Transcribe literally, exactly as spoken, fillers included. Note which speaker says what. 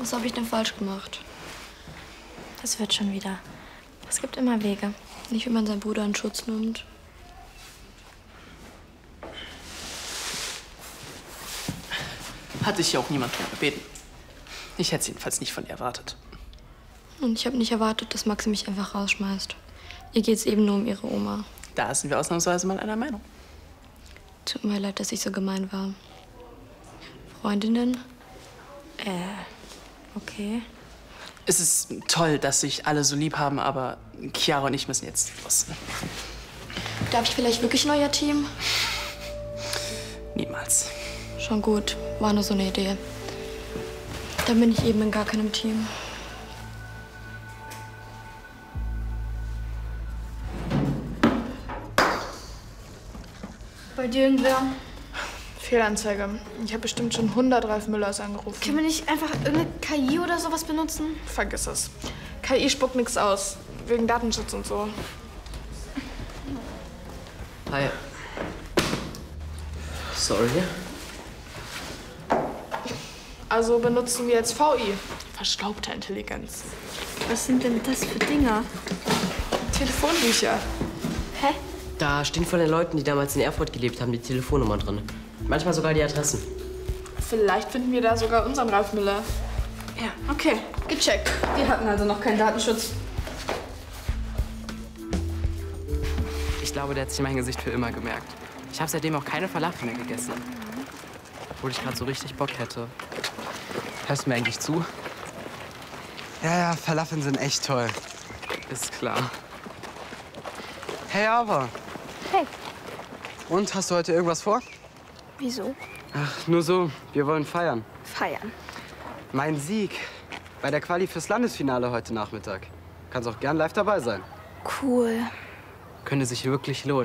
Speaker 1: Was habe ich denn falsch gemacht?
Speaker 2: Das wird schon wieder. Es gibt immer Wege.
Speaker 1: Nicht, wenn man seinen Bruder in Schutz nimmt.
Speaker 3: Hat dich ja auch niemand drum gebeten. Ich hätte es jedenfalls nicht von ihr erwartet.
Speaker 1: Und ich habe nicht erwartet, dass Maxi mich einfach rausschmeißt. Ihr geht's eben nur um ihre Oma.
Speaker 3: Da sind wir ausnahmsweise mal einer Meinung.
Speaker 1: Tut mir leid, dass ich so gemein war. Freundinnen?
Speaker 2: Äh, okay.
Speaker 3: Es ist toll, dass sich alle so lieb haben, aber Chiara und ich müssen jetzt los.
Speaker 1: Darf ich vielleicht wirklich ein euer Team?
Speaker 3: Niemals.
Speaker 1: Schon gut, war nur so eine Idee. Dann bin ich eben in gar keinem Team.
Speaker 4: Bei dir irgendwer?
Speaker 5: Fehlanzeige. Ich habe bestimmt schon hundert Ralf Müllers angerufen.
Speaker 4: Können wir nicht einfach irgendeine K I oder sowas benutzen?
Speaker 5: Vergiss es. K I spuckt nichts aus. Wegen Datenschutz und so.
Speaker 6: Hi. Sorry.
Speaker 5: Also benutzen wir jetzt V I. Verstaubte Intelligenz.
Speaker 4: Was sind denn das für Dinger?
Speaker 5: Telefonbücher.
Speaker 4: Hä?
Speaker 6: Da stehen von den Leuten, die damals in Erfurt gelebt haben, die Telefonnummer drin. Manchmal sogar die Adressen.
Speaker 5: Vielleicht finden wir da sogar unseren Ralf Müller.
Speaker 4: Ja, okay. Gecheckt. Die hatten also noch keinen Datenschutz.
Speaker 7: Ich glaube, der hat sich mein Gesicht für immer gemerkt. Ich habe seitdem auch keine Falafel mehr gegessen. Obwohl ich gerade so richtig Bock hätte. Hörst du mir eigentlich zu?
Speaker 8: Ja, ja, Falafeln sind echt toll.
Speaker 7: Ist klar.
Speaker 8: Hey, aber.
Speaker 4: Hey.
Speaker 8: Und, hast du heute irgendwas vor?
Speaker 4: Wieso?
Speaker 8: Ach, nur so. Wir wollen feiern.
Speaker 4: Feiern.
Speaker 8: Mein Sieg bei der Quali fürs Landesfinale heute Nachmittag. Kannst auch gern live dabei sein.
Speaker 4: Cool.
Speaker 7: Könnte sich wirklich lohnen.